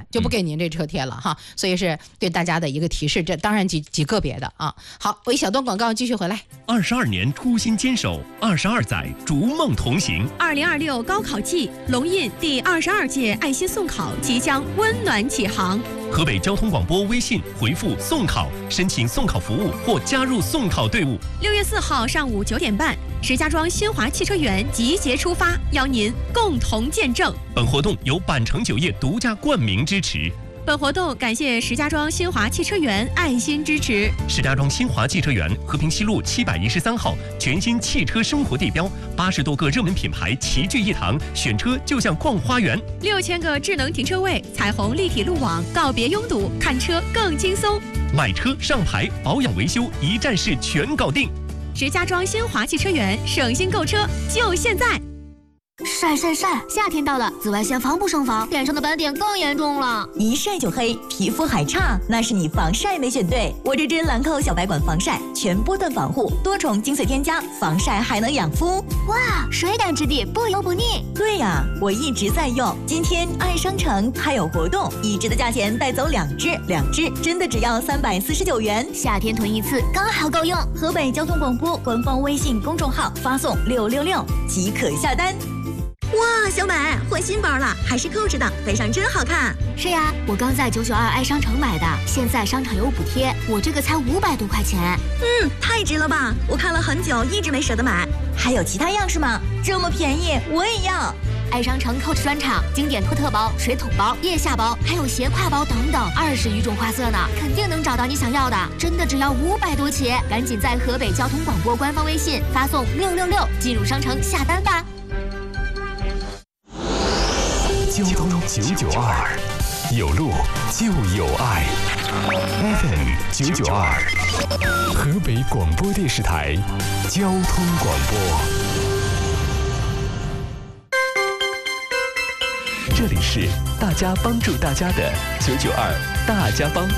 就不给您这车贴了哈。所以是对大家的一个提示，这当然极个别的啊。好，我一小段广告继续回来。 22年初心坚守，22载逐梦同行。 2026高考季，龙印第22届爱心送考即将温暖启航。 河北交通广播微信回复送考，申请送考服务或加入送考队伍。 6月4号上午9点半，石家庄新华汽车园集结出发，邀您共同见证。 本活动由百城酒业独家冠名支持。 本活动感谢石家庄新华汽车园爱心支持。 石家庄新华汽车园和平西路713号，全新汽车生活地标，80多个热门品牌齐聚一堂，选车就像逛花园。 6000个智能停车位，彩虹立体路网，告别拥堵，看车更轻松。 买车上牌，保养维修一站式全搞定。 石家庄新华汽车园，省心购车就现在。 晒晒晒！夏天到了，紫外线防不胜防，脸上的斑点更严重了。 一晒就黑，皮肤还差，那是你防晒没选对。我这支兰蔻小白管防晒，全波段防护，多重精粹添加，防晒还能养肤。 哇，水感质地，不油不腻。 对呀，我一直在用。今天爱商城还有活动，1支的价钱带走2支，2支真的只要349元。 夏天囤一次刚好够用。 河北交通广播官方微信公众号发送666即可下单。哇，小美换新包了，还是扣着的，背上真好看。 是呀，我刚在992爱商城买的，现在商场有补贴，我这个才500多块钱。 太值了吧！我看了很久，一直没舍得买。还有其他样式吗？这么便宜，我也要。 爱商城 Coach 专场，经典托特包、水桶包、腋下包，还有斜挎包等等，20余种花色呢，肯定能找到你想要的。真的只要500多起，赶紧在河北交通广播官方微信发送666进入商城下单吧。 交通992，有路就有爱。FM 992，河北广播电视台交通广播。这里是大家帮助大家的992大家帮。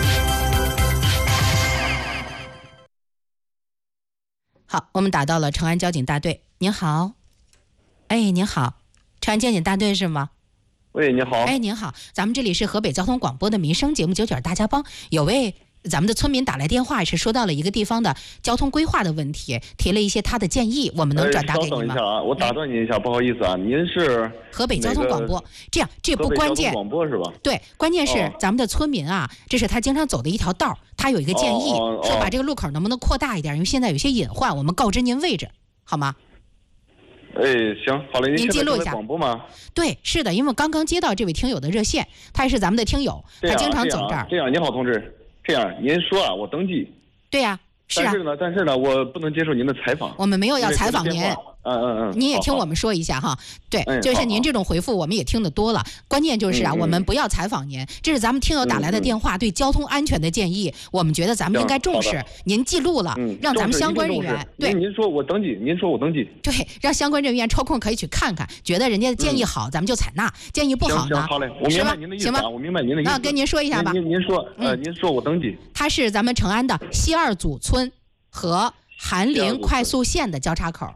好，我们打到了成安交警大队。您好，哎，您好，成安交警大队是吗？ 喂，你好。 哎，您好，咱们这里是河北交通广播的民生节目992大家帮。有位咱们的村民打来电话，是说到了一个地方的交通规划的问题，提了一些他的建议，我们能转达给您吗？ 稍等一下啊，我打断您一下，不好意思啊，您是河北交通广播。这样，这不关键。 广播是吧？ 对，关键是咱们的村民啊，这是他经常走的一条道，他有一个建议，说把这个路口能不能扩大一点，因为现在有些隐患，我们告知您位置，好吗？ 哎，行，好嘞，您记录一下。 广播吗？ 对，是的，因为我刚刚接到这位听友的热线，他也是咱们的听友，他经常走这儿。 这样，你好，同志，这样您说啊，我登记。 对呀，是啊。 但是呢，我不能接受您的采访。 我们没有要采访您。您也听我们说一下哈，对，就是您这种回复我们也听得多了。关键就是啊，我们不要采访您，这是咱们听友打来的电话，对交通安全的建议，我们觉得咱们应该重视。您记录了，让咱们相关人员对您说我登记，您说我登记， 对，让相关人员抽空可以去看看，觉得人家的建议好，咱们就采纳；建议不好呢， 好嘞，我明白您的意思啊，我明白您的意思。 那跟您说一下吧， 您说我登记。 它是咱们成安的西二组村和韩林快速线的交叉口。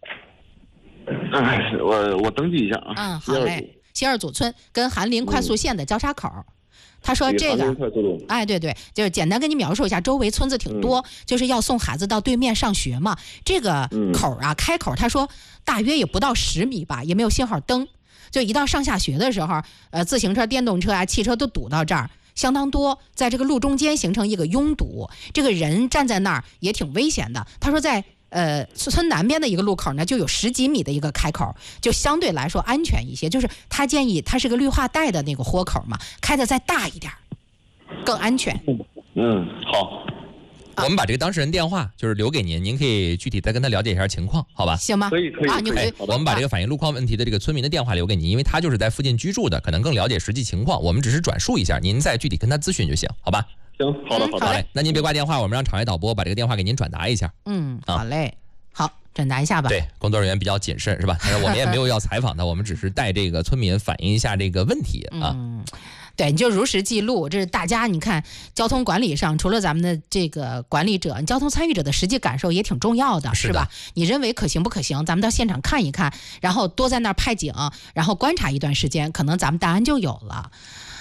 我登记一下啊。 好嘞，西二组村跟韩林快速线的交叉口。他说这个，哎，对对，就是简单跟你描述一下，周围村子挺多，就是要送孩子到对面上学嘛。这个口啊，开口，他说大约也不到10米吧，也没有信号灯，就一到上下学的时候，自行车、电动车啊、汽车都堵到这儿。相当多，在这个路中间形成一个拥堵，这个人站在那儿也挺危险的。他说在村南边的一个路口呢，就有10几米的一个开口，就相对来说安全一些。就是他建议，它是个绿化带的那个豁口嘛，开的再大一点，更安全。 好。 我们把这个当事人电话就是留给您，您可以具体再跟他了解一下情况，好吧？ 行吗？ 可以啊， 你可以。 我们把这个反映路况问题的这个村民的电话留给您，因为他就是在附近居住的，可能更了解实际情况。我们只是转述一下，您再具体跟他咨询就行，好吧？ 行，好的， 好嘞。那您别挂电话，我们让场外导播把这个电话给您转达一下。 好嘞，好，转达一下吧。 对，工作人员比较谨慎是吧？但是我们也没有要采访他，我们只是带这个村民反映一下这个问题啊。 对，你就如实记录，这是大家你看交通管理上，除了咱们的这个管理者，交通参与者的实际感受也挺重要的，是吧？你认为可行不可行，咱们到现场看一看，然后多在那儿派警，然后观察一段时间，可能咱们答案就有了。